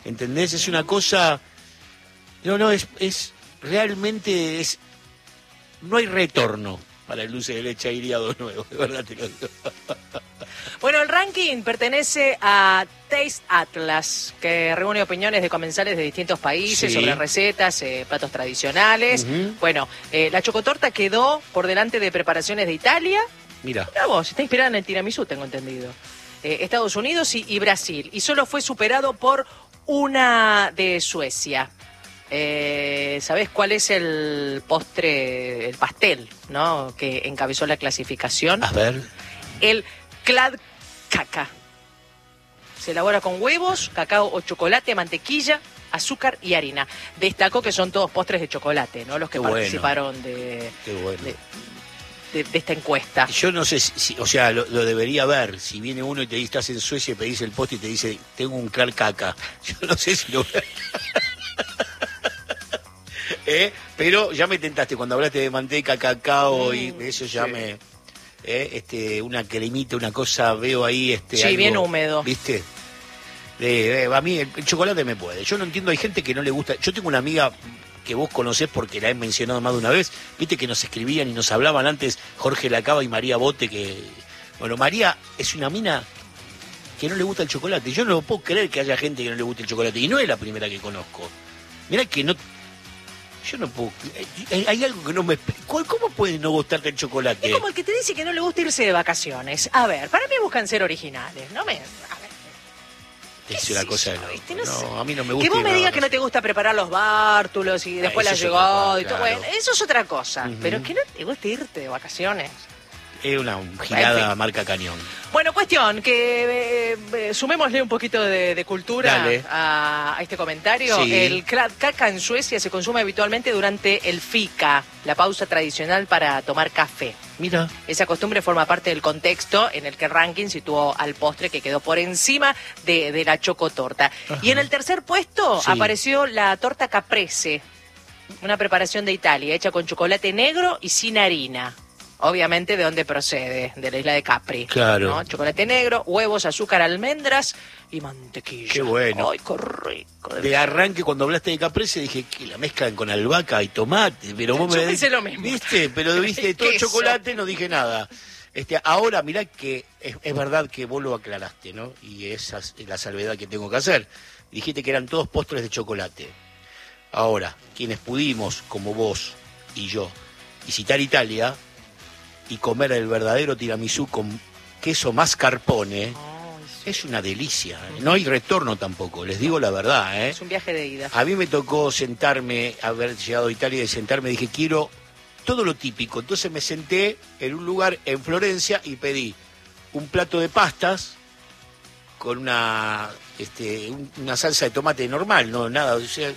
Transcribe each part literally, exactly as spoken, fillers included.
¿Entendés? Es una cosa... No, no, es, es realmente... es no hay retorno para el dulce de leche aireado nuevo, de verdad te lo digo. Bueno, el ranking pertenece a Taste Atlas, que reúne opiniones de comensales de distintos países Sí. sobre recetas, eh, platos tradicionales. Uh-huh. Bueno, eh, la chocotorta quedó por delante de preparaciones de Italia. Mira. Mirá vos, está inspirada en el tiramisú, tengo entendido. Eh, Estados Unidos y, y Brasil. Y solo fue superado por una de Suecia. Eh, ¿Sabés cuál es el postre, el pastel, ¿no? Que encabezó la clasificación? A ver. El Kladkaka. Se elabora con huevos, cacao o chocolate, mantequilla, azúcar y harina. Destacó que son todos postres de chocolate, ¿no? Los que Qué bueno. participaron de, Qué bueno. de, de, de esta encuesta. Yo no sé si, si o sea, lo, lo debería ver. Si viene uno y te dice, estás en Suecia y pedís el postre y te dice, tengo un Kladkaka. Yo no sé si lo ¿Eh? Pero ya me tentaste cuando hablaste de manteca, cacao mm, y eso ya sí. me... ¿eh? Este, una cremita, una cosa, veo ahí... este Sí, algo, bien húmedo. ¿Viste? Eh, eh, a mí el, el chocolate me puede. Yo no entiendo, hay gente que no le gusta... Yo tengo una amiga que vos conocés porque la he mencionado más de una vez, viste que nos escribían y nos hablaban antes Jorge Lacaba y María Bote, que... Bueno, María es una mina que no le gusta el chocolate. Yo no puedo creer que haya gente que no le guste el chocolate. Y no es la primera que conozco. Mirá que no... Yo no puedo... Hay, hay algo que no me... ¿Cómo puede no gustarte el chocolate? Es como el que te dice que no le gusta irse de vacaciones. A ver, para mí buscan ser originales, ¿no me... A ver. Es una cosa de ¿viste? No, no, sé. A mí no me gusta. Que vos me digas que no te gusta preparar los bártulos y después ah, la llegó y todo. Claro. Bueno, eso es otra cosa. Uh-huh. Pero que no te guste irte de vacaciones. Es una girada en fin. Marca cañón. Bueno, cuestión, que eh, eh, sumémosle un poquito de, de cultura a, a este comentario. Sí. El Kladkaka en Suecia se consume habitualmente durante el fika, la pausa tradicional para tomar café. Mira. Esa costumbre forma parte del contexto en el que el ranking situó al postre que quedó por encima de, de la chocotorta. Ajá. Y en el tercer puesto sí. apareció la torta caprese, una preparación de Italia hecha con chocolate negro y sin harina. Obviamente, ¿de dónde procede? De la isla de Capri. Claro. ¿no? Chocolate negro, huevos, azúcar, almendras y mantequilla. Qué bueno. Ay, qué rico. De, de arranque, cuando hablaste de caprese, dije que la mezclan con albahaca y tomate. Pero vos Yo me pensé lo mismo. ¿Viste? Pero viste todo queso. Chocolate, no dije nada. Este, ahora, mirá que es, es verdad que vos lo aclaraste, ¿no? Y esa es la salvedad que tengo que hacer. Dijiste que eran todos postres de chocolate. Ahora, quienes pudimos, como vos y yo, visitar Italia... y comer el verdadero tiramisú con queso mascarpone, oh, sí. es una delicia. ¿eh? No hay retorno tampoco, les digo la verdad. ¿eh? Es un viaje de ida. A mí me tocó sentarme, haber llegado a Italia y sentarme, dije, quiero todo lo típico. Entonces me senté en un lugar en Florencia y pedí un plato de pastas con una, este, una salsa de tomate normal, no nada. O sea,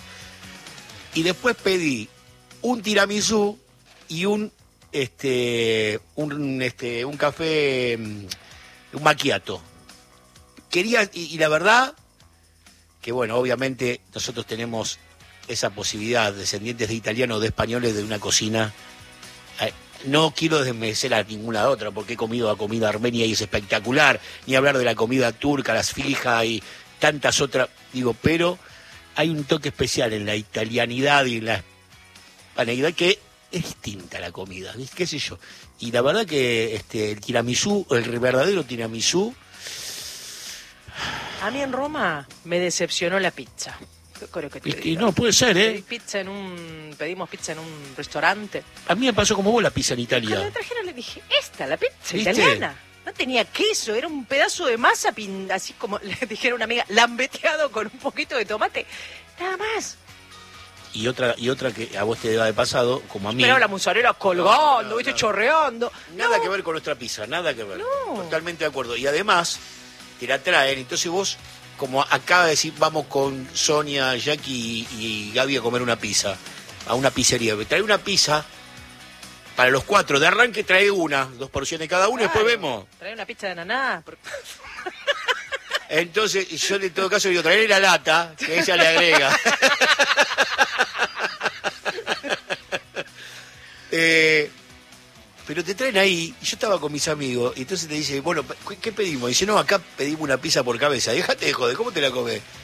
y después pedí un tiramisú y un este un este un café un macchiato. Quería y, y la verdad que bueno, obviamente nosotros tenemos esa posibilidad, descendientes de italianos o de españoles, de una cocina. Eh, no quiero desmerecer a ninguna otra, porque he comido la comida armenia y es espectacular, ni hablar de la comida turca, las fijas y tantas otras, digo, pero hay un toque especial en la italianidad y en la hispaneidad que es distinta la comida, qué sé yo. Y la verdad que este el tiramisú, el verdadero tiramisú... A mí en Roma me decepcionó la pizza. Creo que te y, digo. No, puede ser, ¿eh? Pizza en un, pedimos pizza en un restaurante. A mí me pasó como vos la pizza en Italia. Cuando me trajeron le dije, esta, la pizza ¿viste? Italiana. No tenía queso, era un pedazo de masa, pin, así como le dijera una amiga, lambeteado con un poquito de tomate. Nada más. Y otra y otra que a vos te debe de pasado, como a mí. Pero la mozzarella colgando, no, no, no, viste, no. chorreando. Nada no. que ver con nuestra pizza, nada que ver. No. Totalmente de acuerdo. Y además, te la traen, entonces vos, como acaba de decir, vamos con Sonia, Jackie y, y Gaby a comer una pizza, a una pizzería. Trae una pizza para los cuatro, de arranque trae una, dos porciones cada uno, claro. Y después vemos. Trae una pizza de ananá. Entonces, yo en todo caso digo, traeré la lata, que ella le agrega. eh, pero te traen ahí, y yo estaba con mis amigos, y entonces te dice, bueno, ¿qué pedimos? Y dice, no, acá pedimos una pizza por cabeza. Déjate de joder, ¿cómo te la comes?